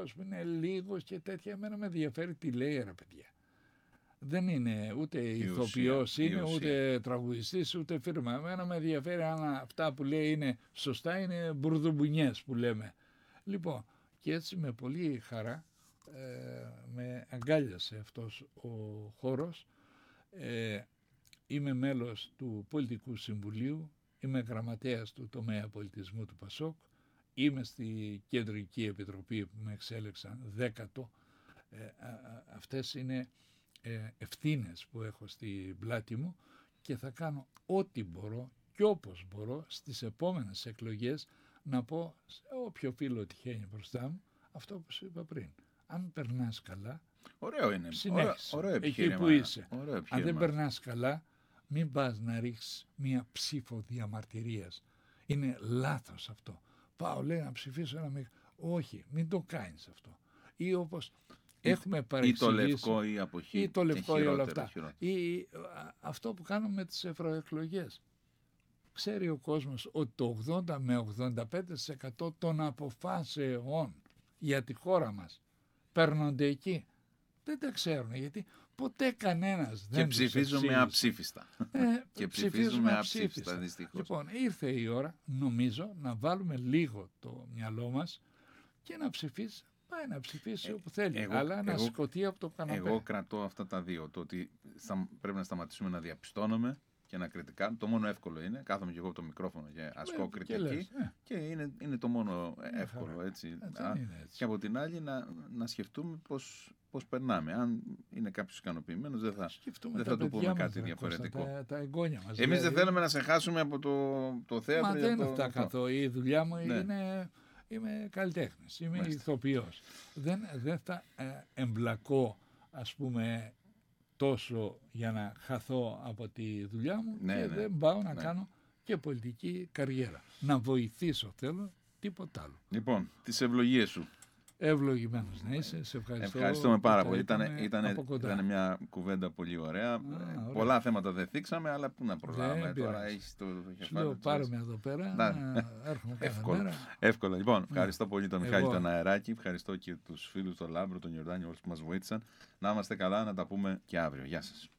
ηθοποιός που είναι λίγος και τέτοια, εμένα με ενδιαφέρει τι λέει, ρε παιδιά. Δεν είναι ούτε ηθοποιός, είναι ούτε τραγουδιστής, ούτε φίρμα. Εμένα με ενδιαφέρει αν αυτά που λέει είναι σωστά, είναι μπουρδουμπουνιές που λέμε. Λοιπόν, και έτσι με πολύ χαρά με αγκάλιασε αυτός ο χώρος. Είμαι μέλος του Πολιτικού Συμβουλίου, είμαι γραμματέας του τομέα πολιτισμού του ΠΑΣΟΚ, είμαι στη Κεντρική Επιτροπή που με εξέλεξαν 10ο. Αυτές είναι ευθύνες που έχω στην πλάτη μου και θα κάνω ό,τι μπορώ και όπως μπορώ στις επόμενες εκλογές να πω σε όποιο φίλο τυχαίνει μπροστά μου αυτό που σου είπα πριν. Αν περνάς καλά, ωραίο είναι. συνέχισε Ωραίο εκεί που είσαι. Αν δεν περνάς καλά, μην πας να ρίξεις μία ψήφο διαμαρτυρίας. Είναι λάθος αυτό. Πάω, λέει, να ψηφίσω ένα όχι, μην το κάνεις αυτό. Ή όπως έχουμε παρεξηγήσει. Ή το λευκό ή αποχή. Ή το λευκό ή όλα αυτά. Ή αυτό που κάνουμε με τις ευρωεκλογές. Ξέρει ο κόσμος ότι το 80 με 85% των αποφάσεων για τη χώρα μας παίρνονται εκεί. Δεν τα ξέρουν γιατί ποτέ κανένας δεν τους εξήγησε. Και ψηφίζουμε αψήφιστα δυστυχώς. Λοιπόν, ήρθε η ώρα νομίζω να βάλουμε λίγο το μυαλό μας και να ψηφίσει. Πάει να ψηφίσει όπου θέλει, αλλά να σηκωθεί από το καναπέ. Εγώ κρατώ αυτά τα δύο. Το ότι πρέπει να σταματήσουμε να διαπιστώνουμε και να κριτικάρουμε. Το μόνο εύκολο είναι, κάθομαι και εγώ από το μικρόφωνο και ασκώ κριτική και είναι το μόνο εύκολο. Έτσι. Και από την άλλη να σκεφτούμε πώς περνάμε. Αν είναι κάποιος ικανοποιημένος δεν θα του πούμε κάτι διαφορετικό. Τα εγγόνια μας. Εμείς δεν θέλουμε να σε χάσουμε από το θέατρο. Μα δεν είναι αυτά καθόλου. Η δουλειά μου είναι... Είμαι καλλιτέχνης, είμαι ηθοποιός. Δεν θα εμπλακώ, ας πούμε, τόσο για να χαθώ από τη δουλειά μου και δεν πάω να κάνω και πολιτική καριέρα. Να βοηθήσω θέλω, τίποτα άλλο. Λοιπόν, τις ευλογίες σου. Ευλογημένος να είσαι, σε ευχαριστώ. Ευχαριστούμε πάρα πολύ. Ήταν μια κουβέντα πολύ ωραία. Πολλά θέματα δεν θίξαμε, αλλά πού να προλάβουμε τώρα. Έχεις το κεφάλι. Πάρω με εδώ πέρα, έρχομαι κάθε μέρα. Εύκολα. Λοιπόν, ευχαριστώ πολύ τον Μιχάλη τον Αεράκη, ευχαριστώ και τους φίλους, τον Λάμπρο, τον Ιορδάνη, όλους που μας βοήθησαν. Να είμαστε καλά, να τα πούμε και αύριο. Γεια σας.